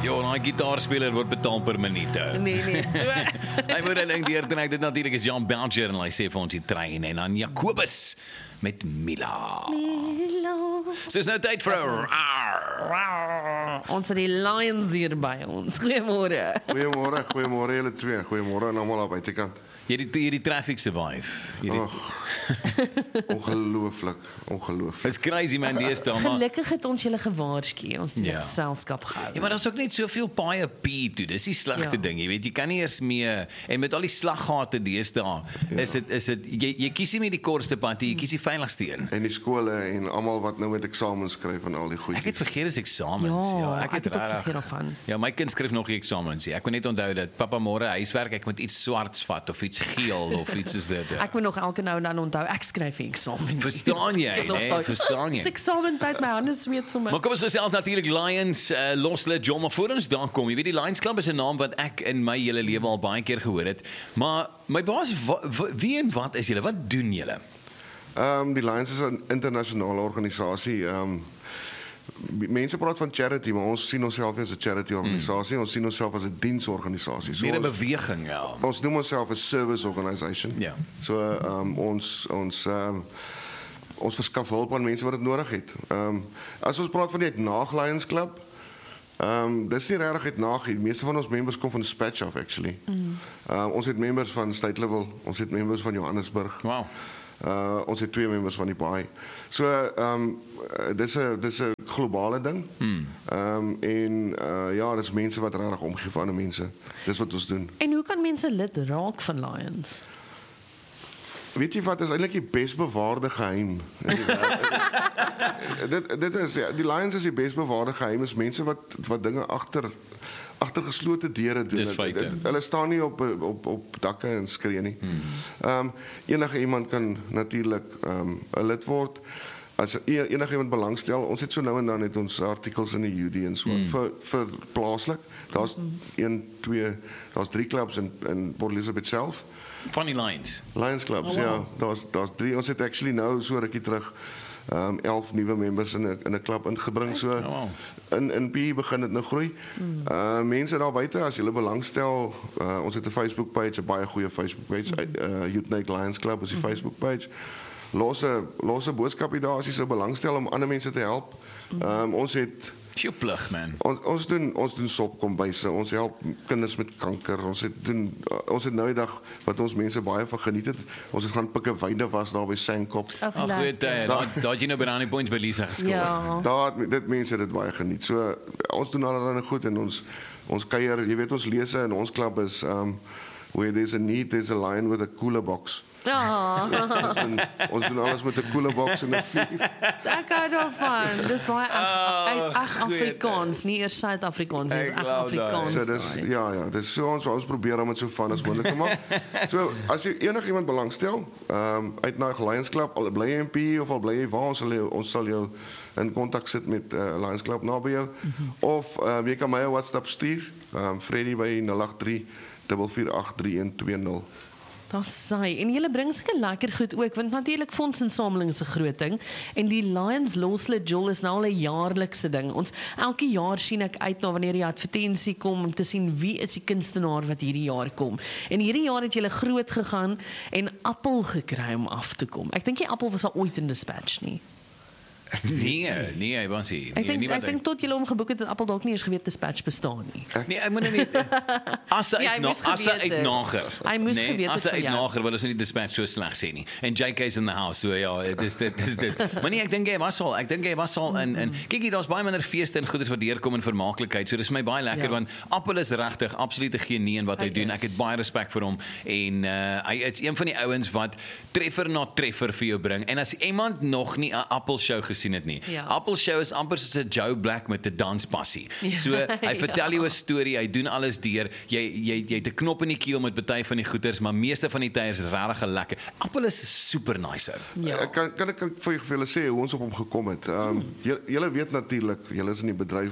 Ja, daai gitaarspeler word betaal per minuut. Nee, so. Hy moet dan dink deur dit natuurlik is Jan Belcher en hy sê vir ons die trein en dan Jacobus met Mila. So is nou tyd vir 'n Ons het die Lions hier by ons. Goeiemôre. Goeiemôre julle twee. Goeiemôre aan almal op buitekant. Hierdie traffic survive. Ongelooflik. It's crazy man, deesdae, maar Gelukkig het ons julle gewaarsku. Ons het julle geselskap gehou. ja, maar daar's ook net soveel paaie toe. Dis die slegste ding, jy weet, jy kan nie eers mee en met al die slaggate deesdae, is dit jy kies nie meer die kortste pad, jy kies die veiligste een. En die skole en almal wat nou met eksamens skryf en al die goedjies. Ek het vergeet dis eksamens. Ja, Ek het ook vergeet regtig. daarvan. Ja, my kind skryf nog die eksamens. Ek moet net onthou dat pappa môre huiswerk, ek moet iets swarts vat of iets geel of iets is dit. Ek moet nog elke nou en dan onthou, ek skryf die eksamen. Verstaan jy, nee? Verstaan jy? Dis eksamen tyd, my hande sweet sommer. Maar kom ons gesels natuurlik Lions, loslid John, maar voor ons daar kom, jy weet die Lions Club is 'n naam wat ek in my hele lewe al baie keer gehoor het. Maar my baas, wie en wat is julle? Wat doen julle? Die Lions is 'n internasionale organisasie. Mense praat van charity, maar ons sien onsself as 'n charity organisasie. Ons sien onsself as 'n diensorganisasie. So Meer 'n beweging, ja. ons noem onsself 'n service organisation. Ja. So ons verskaf hulp aan mense wat dit nodig het. As ons praat van die Uitnaag Lions Club, dis nie regtig Uitnaag nie. Die meeste van ons members kom van Dispatch af actually. Ons het members van State Level, ons het members van Johannesburg. Wow. Ons het 2 members van die Baai. So dis 'n globale ding. Ja, dis mense wat regtig omgee vir ander mense. Dis wat ons doen. En hoe kan mense lid raak van Lions? Weet jy wat is eintlik die besbewaarde geheim? dit is ja, die Lions is die besbewaarde geheim, is mense wat dinge agter geslote deure doen. Dis feite. Hulle staan nie op dakke en skree nie. Enige iemand kan natuurlik 'n lid word. As enige iemand belangstel, ons het so nou en dan het ons artikels in die UD en so vir plaaslik. Daar's 3 clubs in Port Elizabeth self. Van die Lions. Lions clubs, Oh, wow. ja. Daar's 3. Ons het actually nou so rukkie terug 11 nuwe members in 'n klub ingebring. So wow. in PE begin dit nou groei. Mense daar buite, as julle belangstel, ons het 'n Facebook page, 'n baie goeie Facebook page. Youth Night Lions Club is die Facebook page. Losse boodskapie daar as jy sou belangstel om ander mense te help. Ons het Jou plig, man. Ons doen sopkombyse, ons help kinders met kanker, ons het nou die dag wat ons mense baie van geniet het, ons het gaan pikkewyne was daar by Sandkop. Ag, Ag, weet jy, daar het jy nou banana points by Lisa geskoor. Ja. Dit mense dit baie geniet. So ons doen allerlei goed en ons kuier, jy weet ons lese in ons klub is where there's a need, there's a lion with a cooler box. Ja, Ons doen alles met 'n cooler box en 'n vuur. ek hou daarvan. Dis baie ag goeie Afrikaans, nie eers Suid-Afrikaans, dis Ek ag glo Afrikaans. So dis daai. ja, dis so ons probeer om dit so van as moontlik te maak. So as jy enigiemand belangstel, uit na Lions Club, al bly jy in PE of al bly jy waar, ons sal jou in kontak sit met Lions Club naby jou. Of jy kan my 'n WhatsApp stuur, Freddy by 083 448 3120. Dis sy. En julle bring seker lekker goed ook, want natuurlik fondsinsameling is 'n groot ding en die Lions loslid Joel is nou al 'n jaarlikse ding. Ons elke jaar sien ek uit na wanneer die advertensie kom om te sien wie is die kunstenaar wat hierdie jaar kom. En hierdie jaar het julle groot gegaan en Appel gekry om af te kom. Ek dink die Appel was al ooit in Dispatch nie. Nee, hy was nie. Ek dink tot julle hom geboek het Appel dalk nie eens geweet Dispatch bestaan nie. Nee, ek moet nie. As hy Ja, hy moes geweet het. uitnager. Hy moes geweet het as hy van jou. uitnager wil ons nie Dispatch so sleg sê nie. En JK's in the house, so ja, dis dit. Maar nee, ek dink hy was al in kykie, daar's baie minder feeste en goeders wat deurkom in vermaaklikheid. So dis vir my baie lekker want Appel is regtig absolute genie in wat hy doen. Ek het baie respek vir hom en hy is een van die ouens wat treffer na treffer vir jou bring. En as iemand nog nie 'n Appel show gesien het nie. Ja. Appel show is amper soos 'n Joe Black met 'n danspassie. So hy vertel jou 'n storie, hy doen alles deur. Jy het 'n knop in die keel met party van die goeters, maar meeste van die tye is regtig lekker. Appel is super nicer. Ja. Kan ek vir julle sê hoe ons op hom gekom het? Julle weet natuurlik, julle is in die bedryf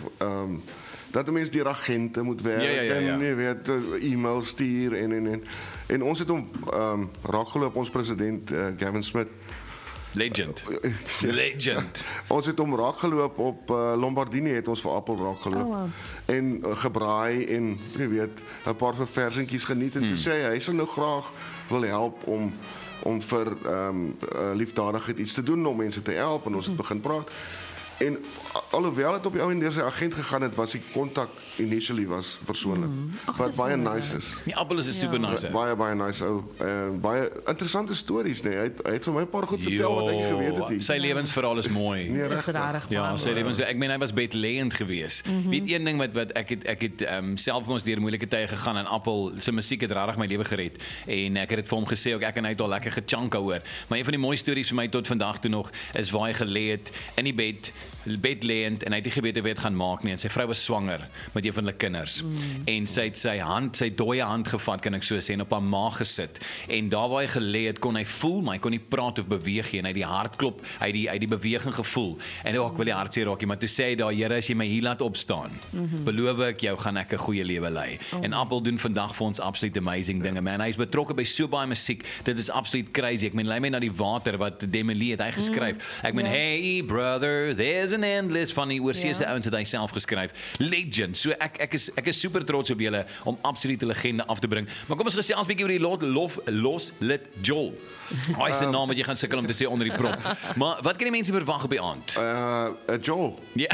dat mense deur agente moet werk Ja. en jy weet e-mail stuur en ons het hom raakgeloop ons president Gavin Smith Legend. Legend. Ons het hom raak geloop op Lombardini het ons vir Appel raak geloop. Oh, wow. En gebraai en jy weet 'n paar verversingkies geniet en toe sê hy sal nou graag wil help om vir liefdadigheid iets te doen om mense te help en ons het begin praat. En alhoewel het op die ou en deur sy agent gegaan het, was die kontak initially was persoonlik. Ag, Wat dis baie mooi, nice is. Die Appel is 'n super nice. Baie nice ou. Baie interessante stories nee. Hy het vir my 'n paar goed vertel wat ek nie geweet het nie. Sy lewensverhaal is mooi. Nee, Dis regtig. regtig Ja, baie sy mooi. lewens, ek meen hy was bedleend geweest. Weet een ding wat ek het self ons deur moeilike tye gegaan en Appel se musiek het regtig my lewe gered. En ek het dit vir hom gesê ook ek en hy het al lekker gechunka hoor. Maar een van die mooi stories vir my tot vandag toe nog is waar hy gelê het in die bed lêend en hy het nie geweet hoe hy dit gaan maak nie en sy vrou was swanger met een van hulle kinders. En sy het sy dooie hand gevat kan ek so sê en op haar maag gesit. En daar waar hy gelê het kon hy voel, maar hy kon nie praat of beweeg nie en hy het die hartklop, hy het die beweging gevoel. En ek wil die hartseer raak, maar toe sê hy daar, Here, as jy my hier laat opstaan, beloof ek jou gaan ek 'n goeie lewe lei. En Appel doen vandag vir ons absoluut amazing dinge, man. Hy is betrokke by so baie musiek. Dit is absoluut crazy. Ek meen, lei my na die water wat Demi het hy geskryf. Ek meen, hey brother, there's an endless van die oorseese ouens het hy self geskryf. Legend. So ek is super trots op julle om absolute legende af te bring. Maar kom ons gesels 'n bietjie oor die Los Lit Joel. Hy is 'n naam wat jy gaan sukkel om te sê onder die prop. Maar wat kan die mense verwag op die aand? Joel. Ja.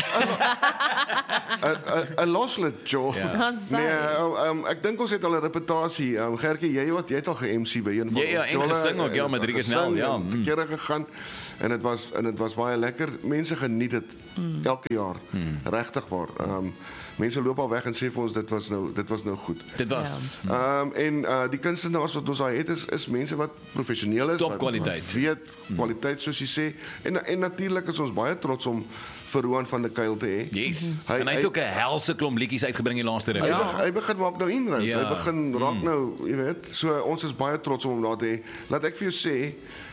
'n Loslet Joel. Ja. Nee, ek dink ons het al 'n reputasie. Gertjie, jy het al ge-MC by een van Ja, en gesing ook, ja, met Rieke Snell, ja. Kere gegaan en dit was baie lekker. Mense geniet dit elke jaar. Regtig waar. Mense loop al weg en sê vir ons dit was nou goed. Dit was. En die kunstenaars wat ons daar het is mense wat professioneel is, Top wat kwaliteit. weet kwaliteit soos jy sê. En natuurlik is ons baie trots om vir Roan van der Kuil te hê. Yes. En hy het ook 'n helse klomp liedjies uitgebring die laaste ruk. Hy begin maak nou inroads. Ja. Hy begin raak nou, jy weet. So ons is baie trots om hom daar te hê. Laat ek vir jou sê,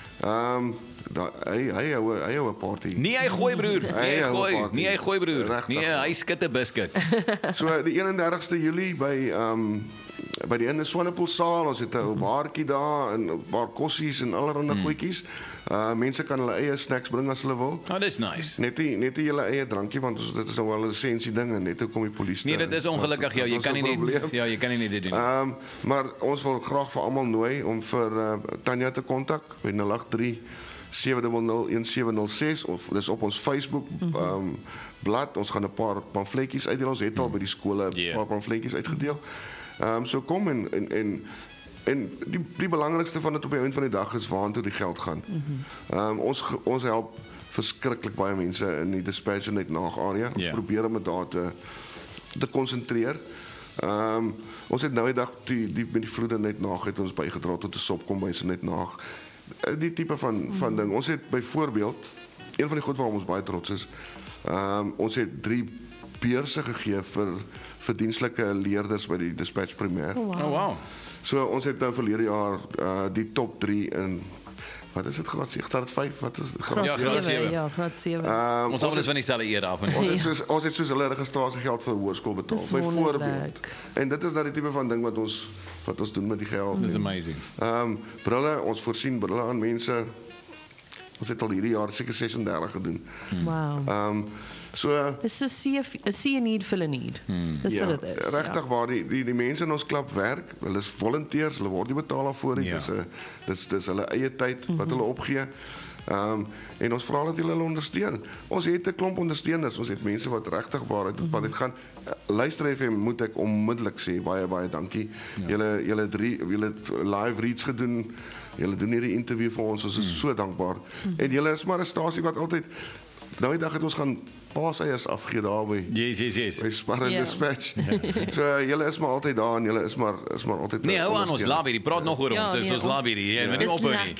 hy hou 'n party. Nee, hy gooi broer. Nee, hy gooi broer. Regtig. Nee, hy skit 'n biscuit. So die 31ste Julie by die Swanepoel saal, ons het 'n ou baartjie daar en 'n paar kossies en allerlei goedjies. Mense kan hulle eie snacks bring as hulle wil. Oh, dis nice. Net nie julle eie drankie want dit is nou wel 'n lisensie ding en net hoe kom die polisie. Nee, dit is ongelukkig jou. Jy kan nie net jy kan nie dit doen nie. Maar ons wil graag vir almal nooi om vir Tanya te kontak by 083 700 1706 of dis op ons Facebook blad. Ons gaan 'n paar pamfletjies uitdeel. Ons het al by die skole 'n paar pamfletjies uitgedeel. So kom en die belangrikste van dit op die einde van die dag is waartoe die geld gaan. Ons help verskriklik baie mense in die Dispatch Net Naag area. Ons probeer om dit daar te konsentreer. Ons het nou die dag met die vloede Net Naag het ons bygedra tot 'n sopkombuis Net Naag. Die tipe van ding. Ons het byvoorbeeld een van die goed waarom ons baie trots is. Ons het 3 beurse gegee vir verdienstelike leerders by die Dispatch Primêr. Oh wow. So ons het nou verlede jaar die top 3 in wat is dit graad 6? Graad 5? Wat is dit? Graad 7. Ja, graad 7. Ons almal is van dieselfde era af en ons het soos hulle registrasiegeld vir hoërskool betaal byvoorbeeld. En dit is nou die tipe van ding wat ons doen met die geld. This is amazing. Brille, ons voorsien brille aan mense. Ons het al hierdie jaar seker 36 gedoen. Wow. So dis 'n see a need fill a need. Dis wat dit is. Regtig waar die mense in ons klub werk, hulle is volunteers, hulle word nie betaal daarvoor nie. Dis hulle eie tyd wat hulle opgee. En ons vra dat hulle ondersteun. Ons het 'n klomp ondersteuners. Ons het mense wat regtig waar wat dit gaan. Luister FM moet ek onmiddellik sê baie dankie. Julle het live reads gedoen. Julle doen hierdie interview vir ons. Ons is so dankbaar. En julle is maar 'n stasie wat altyd nou die dag het ons gaan paaseiers afgee daar by. Yes. By Sparrow Dispatch. So julle is maar altyd daar en julle is maar altyd. Nee, hou aan ons lobby, die praat nog oor ons. Ons lobby hier. Jy moet nie ophou nie.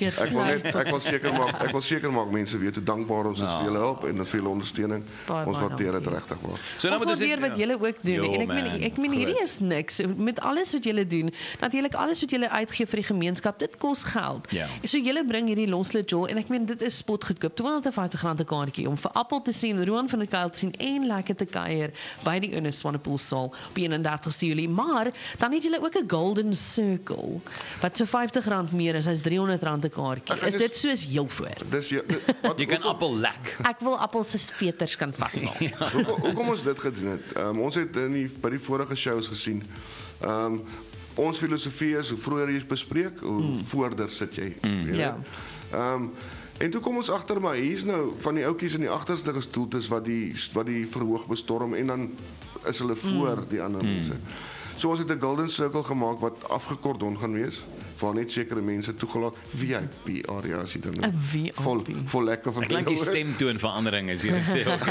Ek wil seker maak mense weet hoe dankbaar ons is vir julle hulp en vir julle ondersteuning. Ons waardeer dit regtig waar. So nou moet ons weer wat julle ook doen. En ek meen hierdie is niks met alles wat julle doen. Natuurlik alles wat julle uitgee vir die gemeenskap, dit kos geld. So julle bring hierdie Los Lit Joel en ek meen dit is spotgoedkoop. R250 'n kaartjie om vir Appel te sien, Roan van mekaar te sien en lekker te kuier by die Ernest Swanepoel saal op 31ste Julie. Maar dan het julle ook 'n Golden Circle wat so R50 meer is as R300 'n kaartjie. Is dit soos heel voor? Dis Jy kan appel lek. Ek wil appels se veters kan vasmaak. Hoekom ons dit gedoen het? Ons het by die vorige shows gesien. Ons filosofie is hoe vroeër jy bespreek, hoe voorder sit jy. Ja. En toe kom ons agter maar hier's nou van die ouetjies in die agterste gestoeltes wat die verhoog bestorm en dan is hulle voor die ander mense. So ons het 'n Golden Circle gemaak wat afgekordon gaan wees, waar net sekere mense toegelaat VIP area as jy dan 'n VIP. Vol lekker van. Ek klink die stemtoon verandering as jy dit sê ook.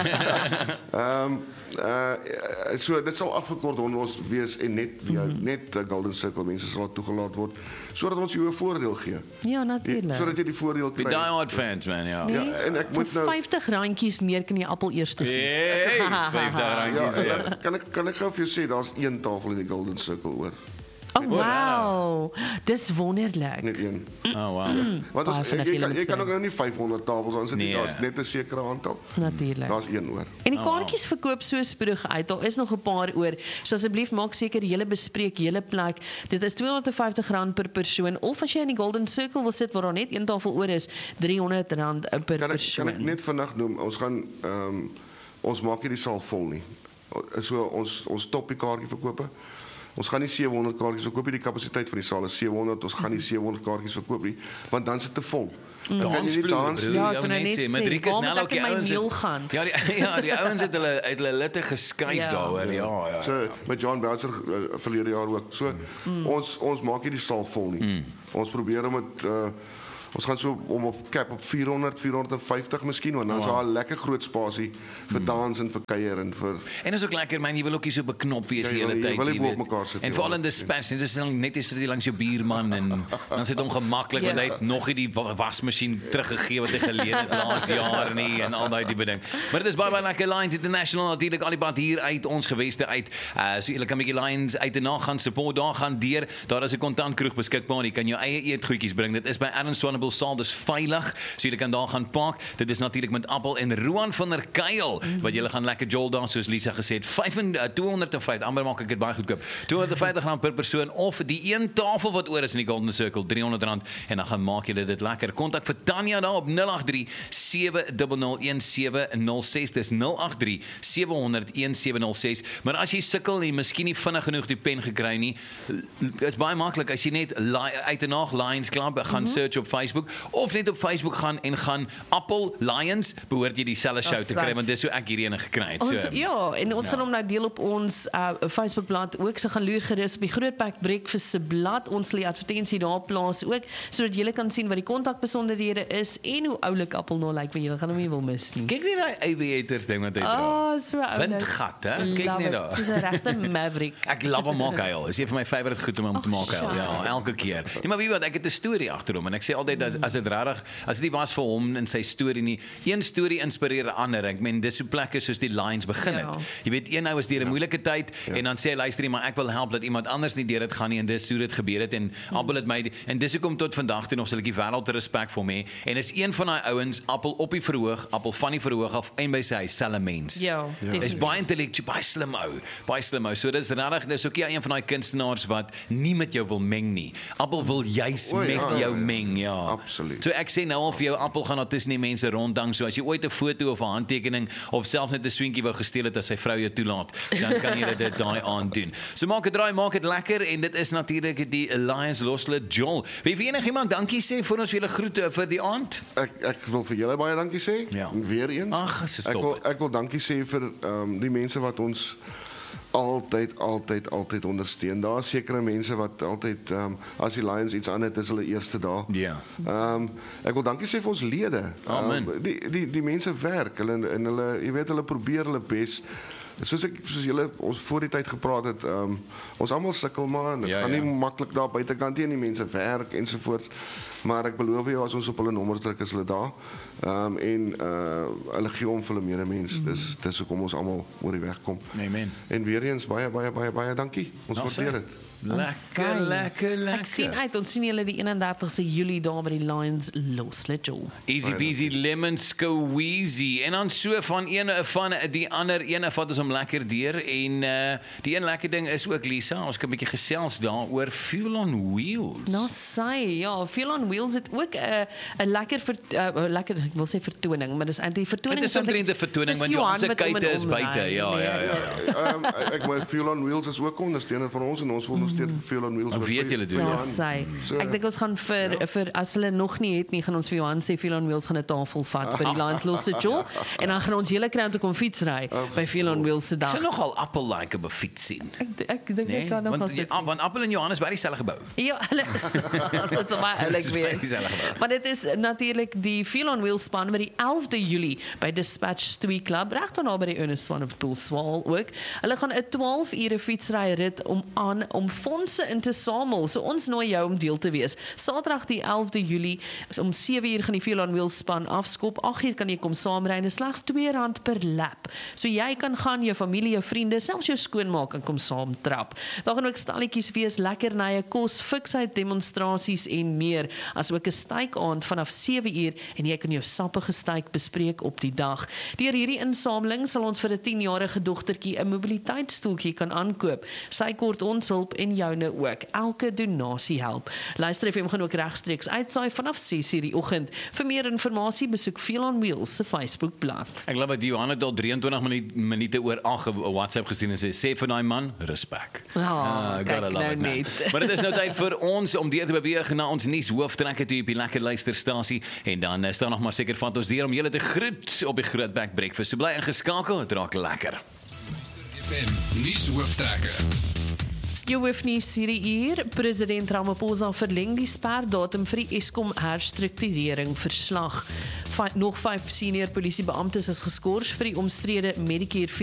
So dit sal afgekordon wees en net 'n Golden Circle mense sal toegelaat word sodat ons jou 'n voordeel gee. Ja, natuurlik. Sodat jy die voordeel kry. Die die-hard fans man, ja. Ja, en ek moet nou R50 meer kan jy appel eers sien. Hey, R50 Ja, kan ek gou vir jou sê daar's een tafel in die Golden Circle oor. Oh wow. Dis wonderlik. Net een. Oh wow. Want Baie vinnig julle moet jy kan skryf. ook nou nie 500 tafels aansit nie. Nee. Daar's net 'n sekere aantal. Natuurlik. Daar's een oor. En die kaartjies verkoop so spoedig uit. Daar is nog 'n paar oor. So asseblief maak seker jy bespreek julle plek. Dit is R250 per persoon of as jy in die Golden Circle wil sit waar daar net een tafel oor is, R300 per persoon. Kan ek net vinnig noem, ons gaan ons maak nie die saal vol nie. So ons stop die kaartjie verkope. Ons gaan nie 700 kaartjies verkoop nie, die kapasiteit van die saal is 700, ons gaan nie 700 kaartjies verkoop nie, want dan sit te vol. Dan kan jy nie Dansvloer, dans broer. Ja, ek Jy wil nou net net sê, sê, Madriek is waarom nou moet ook ek in die my ouens meel het- gaan? Ja, die ouens het hulle litte geskuif Ja. daaroor. Ja. So met John Bouncer verlede jaar ook. So ons maak nie die saal vol nie. Ons probeer om dit ons gaan so om op cap op 400, 450 miskien, want dan is daar 'n lekker groot spasie vir dans en vir kuier en vir En is ook lekker man, jy wil ook nie so beknop wees die Ja, hele jy tyd. wil nie jy bo weet. op mekaar sit En nie, veral ja. in dispatch, dit is dan net as jy langs jou buurman en dan sit hom gemaklik want Ja. hy het nog nie die wasmasjien teruggegee wat hy geleen het laas jaar nie en al daai tipe ding. Maar dit is baie lekker. Lions International natuurlik al die pad hier uit ons geweste uit. So jy kan 'n bietjie Lions uit en na gaan support, daar gaan deur. Daar is 'n kontantkroeg beskikbaar. Jy kan jou eie eetgoedjies bring. Dit is by Ernest Swanepoel saal, dis veilig. So jy kan daar gaan park. Dit is natuurlik met Appel en Roan van der Kuil wat julle gaan lekker jol daar soos Lisa gesê het. 250, amper maak ek dit baie goedkoop. R250 per persoon of die een tafel wat oor is in die Golden Circle R300 en dan gaan maak julle dit lekker. Kontak vir Tanya daar op 083 700 1706. Dis 083 700 1706. Maar as jy sukkel en jy miskien nie vinnig genoeg die pen gekry nie, is baie maklik as jy net uit en na Lions Club gaan search op Facebook of net op Facebook gaan en gaan Appel Lions behoort jy dieselfde show te kry want dis hoe ek hierdie ene gekry het. Ons, ja, en ons gaan hom nou deel op ons Facebookblad ook. So gaan loer gerus op die Grootpack Breakfast se blad. Ons sal die advertensie daar plaas ook sodat julle kan sien wat die kontakbesonderhede is en hoe oulik Appel nou lyk, want julle gaan hom nie wil mis nie. Kyk net daai aviators ding wat hy dra. Oh, so oulik. Windgat, hè? Kyk Love net it. daar. Dis 'n regte maverick. Ek love hom maak huil. Is een van my favourite goed om te maak huil. Sjaak. Ja, elke keer. Nee, maar weet jy wat, ek het 'n storie agter hom en ek sê altyd as dit regtig as dit nie was vir hom in sy storie nie, een storie inspireer 'n ander. Ek meen dis hoe plekke soos die Lions begin het. Ja. Jy weet, een ou is deur 'n moeilike tyd en dan sê hy luister jy, maar ek wil help dat iemand anders nie deur dit gaan nie en dis hoe dit gebeur het en Appel het my en dis hoekom tot vandag toe nog sal ek die wêreld te respek vir hom hê en is een van daai ouens Appel op die verhoog, Appel van die verhoog af en by sy huis selfe mens. Ja, Hy's definitief. baie intellektueel, baie slim ou. Baie slim ou. So dis regtig, dis ook een van daai kunstenaars wat nie met jou wil meng nie. Appel wil juis O, ja, met ja, jou ja. meng, ja. Absoluut. So ek sê nou al vir jou Appel gaan daar tussen die mense rondhang. So as jy ooit 'n foto of 'n handtekening of selfs net 'n swentjie wou gesteel het as sy vrou jou toelaat, dan kan jy dit daai aand doen. So maak 'n draai, maak dit lekker en dit is natuurlik die Lions Loslet Joel. Wie enigiemand dankie sê vir ons julle groete vir die aand. Ek wil vir julle baie dankie sê. Ja. Weer eens. Ag, dis stop. Ek wil dankie sê vir die mense wat ons altyd ondersteun. Daar is sekere mense wat altyd as die Lions iets aan het, is hulle eerste daar. Ja. Ek wil dankie sê vir ons lede. Amen. Die mense werk, hulle jy weet hulle probeer hulle bes. soos julle ons voor die tyd gepraat het, ons almal sukkel maar en dit gaan nie maklik daar buitekant nie, die mense werk ensovoorts. Maar ek beloof jou as ons op hulle nommers druk is hulle daar. En hulle gee om vir hulle medemens. Dis hoekom ons almal oor die weg kom. Amen. En weer eens baie dankie. Ons waardeer dit. Lekker. Ek sien uit, ons sien julle die 31ste Julie daar by die Lions Los Little. Easy peasy lemon squeezy. En dan so van die ander ene vat ons hom lekker deur en die een lekker ding is ook Lisa, ons kan 'n bietjie gesels daar oor Fuel on Wheels. Nou sê, ja, Fuel on Wheels het ook 'n lekker lekker, ek wil sê vertoning, maar dis eintlik vertoning. Dit is omtrent 'n vertoning want Johan se kuite is buite. Ja. Ek maar Fuel on Wheels is ook ondersteuner van ons en ons wil ondersteun Fuel on Wheels. Of weet julle doen? Ja, sê. Ek dink ons gaan vir as hulle nog nie het nie, gaan ons vir Johan sê Fuel on Wheels gaan 'n tafel vat by die Lions Los Little en dan gaan ons hele kry om te kom fietsry by Fuel on Wheels se dag. Sy nogal Appel like op 'n fiets sien. Ek dink ek kan nog want Appel en Johannes by dieselfde gebou. Ja, hulle is dit is baie oulik weer. Maar dit is natuurlik die Fuel on Wheels span wat die 11de Julie by Dispatch Stewie Club reg daarna by die Ernest Swanepoel Swaal ook. Hulle gaan 'n 12 ure fietsry rit om fondse in te samel. So ons nooi jou om deel te wees. Saterdag die 11de Julie om 7 uur gaan die Fuel on Wheels span afskop. 8 uur kan jy kom saamry en slegs R2 per lap. So jy kan gaan, jou familie, jou vriende, selfs jou skoonmaak en kom saam trap. Daar gaan ook stalletjies wees, lekkernye, kos, fiksheid demonstrasies en meer. As ook 'n stykaand vanaf 7 uur en jy kan jou sappige styk bespreek op die dag. Deur hierdie insameling sal ons vir 'n 10-jarige dogtertjie 'n mobiliteitsstoeltjie kan aankoop. Sy kort ons hulp en joune ook. Elke donasie help. Luister FM gaan ook regstreeks uitsaai vanaf 6:00 die oggend. Vir meer inligting besoek Fuel on Wheels se Facebookblad. Ek glo dat Johan het al 23 minute oor 8 'n WhatsApp gesien en sê vir daai man respek. Kyk nou net. Maar dit is nou tyd vir ons om deur te beweeg na ons nuus hooftrekke toe op die lekker luisterstasie en dan staan nog maar seker van ons deur om julle te groet op die Groot Back Breakfast. So bly ingeskakel, dit raak lekker. FM nuus hooftrekke. Jou hoofnuus hierdie uur, president Ramaphosa verleng die sperdatum vir die Eskom herstrukturering verslag. Nog 5 senior polisiebeamptes is geskort vir die omstrede Medicare